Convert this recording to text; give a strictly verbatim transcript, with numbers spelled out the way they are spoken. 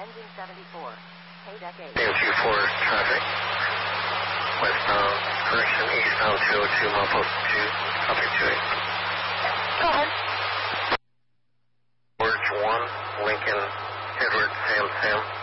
Engine seventy-four. Haydeck eight. Sam two four traffic. Westbound, correction, eastbound two oh two, milepost two, copy two eight. Go ahead. George one, Lincoln, Edward, Sam Sam.